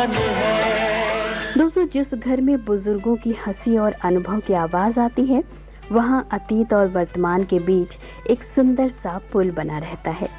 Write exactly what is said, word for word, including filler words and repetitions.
जान है। दोस्तों, जिस घर में बुजुर्गों की हंसी और अनुभव की आवाज आती है, वहाँ अतीत और वर्तमान के बीच एक सुंदर सा पुल बना रहता है।